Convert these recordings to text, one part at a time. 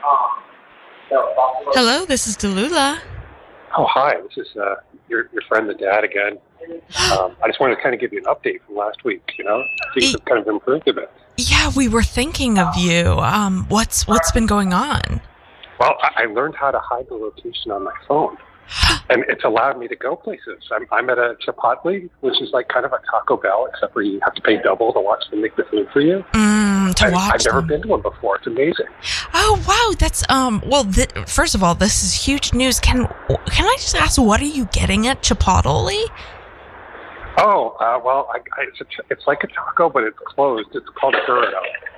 Hello, this is Delula. Oh, hi. This is your friend, the dad, again. I just wanted to kind of give you an update from last week, Things have kind of improved a bit. Yeah, we were thinking of you. What's been going on? Well, I learned how to hide the location on my phone, and it's allowed me to go places. I'm at a Chipotle, which is like kind of a Taco Bell, except for you have to pay double to watch them make the food for you. I've never been to one before. It's amazing. Oh, wow. That's, first of all, this is huge news. Can I just ask, what are you getting at Chipotle? Oh, it's like a taco, but it's closed. It's called Burrito.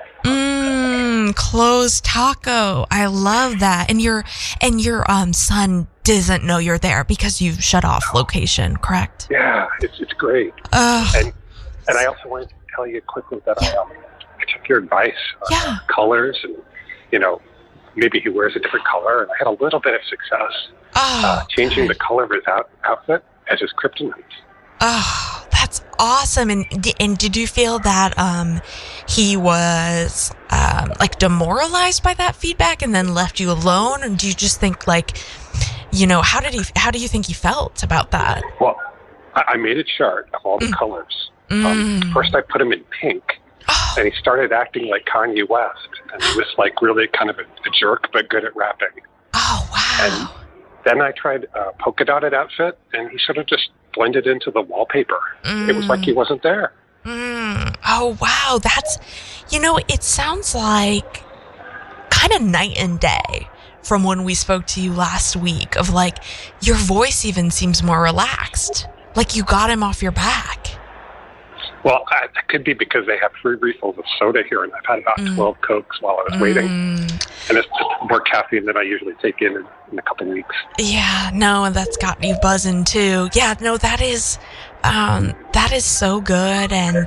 Closed taco. I love that. And your son doesn't know you're there because you've shut off location, correct? Yeah, it's great. And I also wanted to tell you quickly that I took your advice on colors, and maybe he wears a different color, and I had a little bit of success changing the color of his outfit as his kryptonite. Oh, that's awesome. And did you feel that he was demoralized by that feedback and then left you alone? Or do you just think how do you think he felt about that? Well, I made a chart of all the colors. First I put him in pink, and he started acting like Kanye West, and he was like really kind of a jerk but good at rapping. Oh, wow. And then I tried a polka dotted outfit, and he sort of just blended into the wallpaper. It was like he wasn't there. Oh, wow. That's, it sounds like kind of night and day from when we spoke to you last week, of like your voice even seems more relaxed. Like you got him off your back. Well, that could be because they have free refills of soda here, and I've had about 12 Cokes while I was waiting. And it's more caffeine than I usually take in a couple weeks. Yeah, no, and that's got you buzzing too. Yeah, no, that is so good. And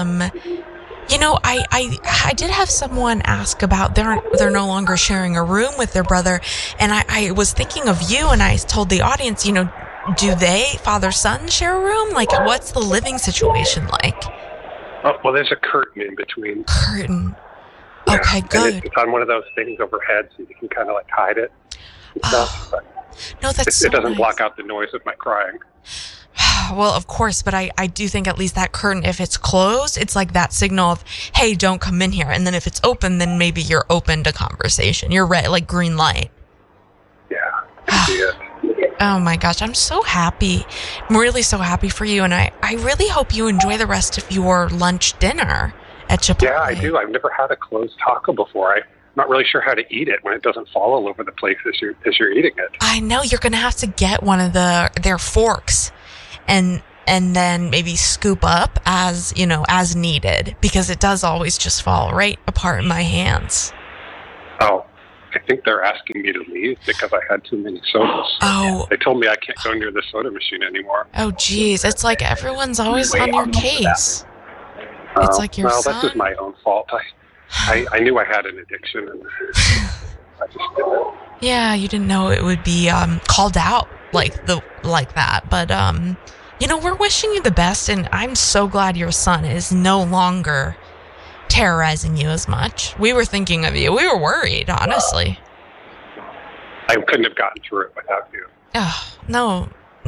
I did have someone ask about they're no longer sharing a room with their brother, and I was thinking of you, and I told the audience, do they, father-son, share a room? Like, what's the living situation like? Oh, well, there's a curtain in between. Curtain. Yeah. Okay, good. And it's on one of those things overhead, so you can kind of like hide it and stuff. But no, it doesn't block out the noise of my crying. Well, of course, but I do think at least that curtain, if it's closed, it's like that signal of, hey, don't come in here. And then if it's open, then maybe you're open to conversation. You're red, like green light. Yeah, I see it. Oh my gosh, I'm so happy. I'm really so happy for you, and I really hope you enjoy the rest of your lunch dinner at Chipotle. Yeah, I do. I've never had a closed taco before. I'm not really sure how to eat it when it doesn't fall all over the place as you're eating it. I know, you're going to have to get one of their forks and then maybe scoop up as needed, because it does always just fall right apart in my hands. Oh. I think they're asking me to leave because I had too many sodas. Oh. They told me I can't go near the soda machine anymore. Oh, geez. It's like everyone's always on your case. It's like your son. Well, that's just my own fault. I knew I had an addiction, and I just didn't. Yeah, you didn't know it would be called out like that. But, we're wishing you the best, and I'm so glad your son is no longer terrorizing you as much. We were thinking of you. We were worried, honestly. I couldn't have gotten through it without you. Oh, no.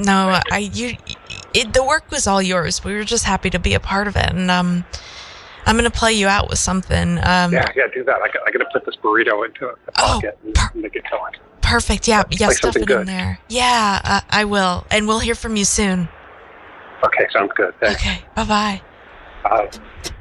The work was all yours. We were just happy to be a part of it. And I'm going to play you out with something. Yeah, do that. I got to put this burrito into a pocket and make it going. Perfect. Yeah, like stuff it in there. Yeah, I will. And we'll hear from you soon. Okay, sounds good. Thanks. Okay, bye-bye. Bye.